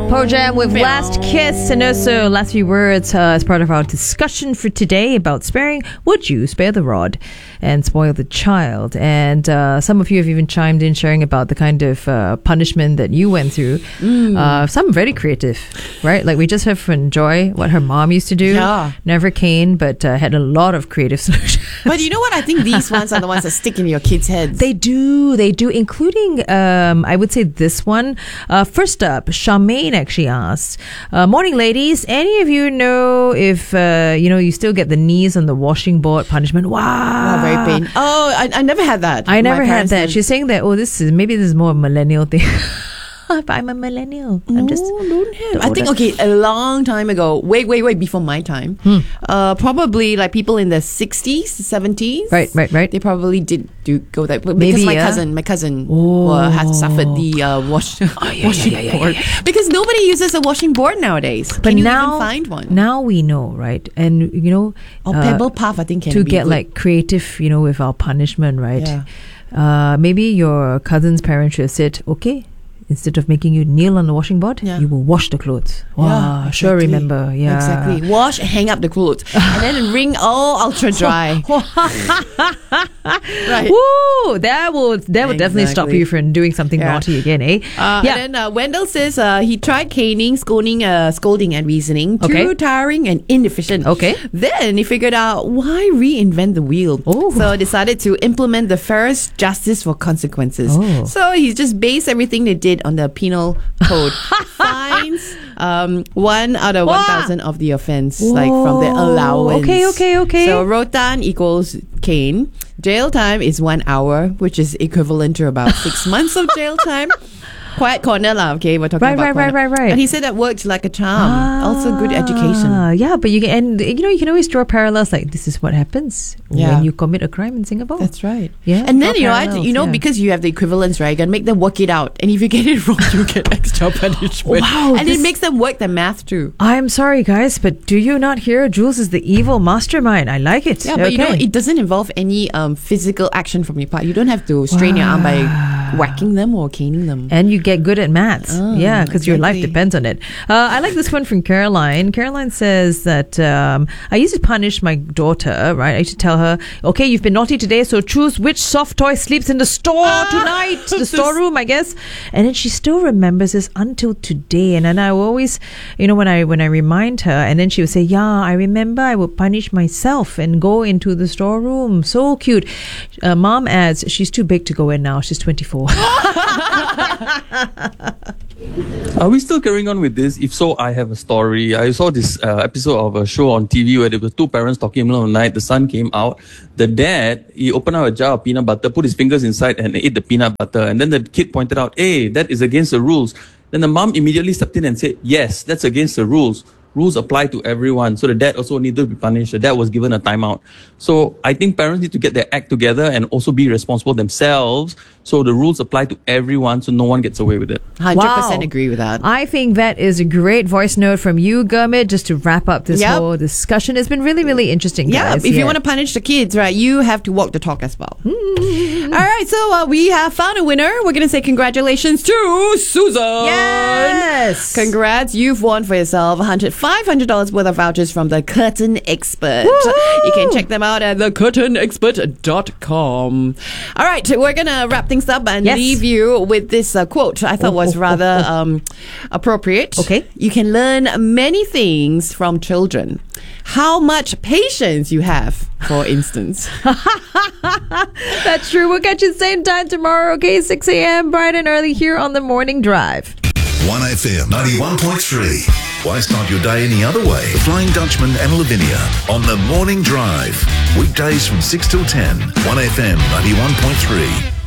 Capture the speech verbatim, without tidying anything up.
Pearl Jam with Last Kiss, and also last few words uh, as part of our discussion for today about sparing. Would you spare the rod and spoil the child? And uh, some of you have even chimed in sharing about the kind of uh, punishment that you went through. Mm. Uh, some very creative, right? Like we just have from Joy, what her mom used to do. Yeah. Never cane, but uh, had a lot of creative solutions. But you know what? I think these ones are the ones that stick in your kids' heads. They do, they do, including, um, I would say this one. Uh, first up, Charmaine actually asked, uh, morning ladies, any of you know if, uh, you know, you still get the knees on the washing board punishment? Wow. Wow, very pain. Oh, I, I never had that. I never My had that. didn't. She's saying that, oh, this is, maybe this is more a millennial thing. But I'm a millennial. I'm no, just don't have. I older. think, okay, a long time ago, wait, wait, wait, before my time, Hmm. uh, probably like people in the sixties, seventies. Right, right, right. They probably did do go that way. Because Maybe, my yeah. cousin, my cousin Oh. uh, has suffered the uh, wash, Oh, yeah, washing yeah, yeah, yeah, board. yeah, yeah. Because nobody uses a washing board nowadays. But Can you now, even find one? now we know, right? And, you know, Or uh, Pebble Puff, I think, can to be get good. like creative, you know, with our punishment, right? Yeah. Uh, maybe your cousin's parents should have said, okay, instead of making you kneel on the washing board, Yeah. you will wash the clothes. Wow, Yeah, sure exactly. remember. Yeah. Exactly. Wash, hang up the clothes, and then wring all ultra dry. Right. Woo! That will that will definitely stop Exactly. you from doing something Yeah. naughty again, eh? Uh, yeah. And then uh, Wendell says uh, he tried caning, scolding, uh, scolding, and reasoning. Too Okay. tiring and inefficient. Okay. Then he figured out why reinvent the wheel. Oh. So decided to implement the first justice for consequences. Oh. So he's just based everything they did on the penal code. Fines um, one out of Wow. one thousand of the offense, like from the allowance. Okay, okay, okay. So rotan equals cane. Jail time is one hour, which is equivalent to about six months of jail time. Quiet corner lah, okay? We're talking Right, about right, right, corner. right, right. And he said that worked like a charm. Also good education. Ah, yeah, but you can, and you know, you can always draw parallels. Like this is what happens Yeah. when you commit a crime in Singapore. That's right. Yeah, And then, draw you know, I, parallels, you know, yeah. because you have the equivalence, right? You can make them work it out. And if you get it wrong, you get extra punishment. Wow, and this- it makes them work the math too. I'm sorry, guys, but do you not hear? Jules is the evil mastermind. I like it. Yeah, but you know, Okay. it doesn't involve any um, physical action from your part. You don't have to strain your arm by whacking them or caning them. And you get good at maths. Oh, yeah, because your life exactly. depends on it. Uh, I like this one from Caroline. Caroline says that um, I used to punish my daughter, right? I used to tell her, okay, you've been naughty today, so choose which soft toy sleeps in the store tonight, the storeroom, I guess. And then she still remembers this until today. And then I will always, you know, when I when I remind her, and then she would say, yeah, I remember I would punish myself and go into the storeroom. So cute. Uh, Mom adds, she's too big to go in now. She's twenty-four. Are we still carrying on with this? If so, I have a story. I saw this uh, episode of a show on T V where there were two parents talking in the middle of the night. The son came out. The dad, he opened out a jar of peanut butter, put his fingers inside and ate the peanut butter. And then the kid pointed out, hey, that is against the rules. Then the mom immediately stepped in and said, yes, that's against the rules. Rules apply to everyone. So the dad also needed to be punished. The dad was given a timeout. So I think parents need to get their act together and also be responsible themselves. So the rules apply to everyone so no one gets away with it. one hundred percent Wow. agree with that. I think that is a great voice note from you, Gurmit, just to wrap up this Yep. whole discussion. It's been really, really interesting, Yeah, guys. if you want to punish the kids, right, you have to walk the talk as well. All right, so uh, we have found a winner. We're going to say congratulations to Susan. Yes! Congrats, you've won for yourself one hundred, five hundred dollars worth of vouchers from the Curtain Expert. Woohoo! You can check them out at the curtain expert dot com. All right, we're going to wrap things up and Yes. leave you with this uh, quote I thought Oh, was oh, oh, rather oh. um, appropriate. Okay. You can learn many things from children. How much patience you have, for instance. That's true. We'll catch you same time tomorrow, okay? six a.m. bright and early here on the Morning Drive. one F M ninety-one point three. Why start your day any other way? The Flying Dutchman and Lavinia on the Morning Drive. Weekdays from six till ten. one F M ninety-one point three.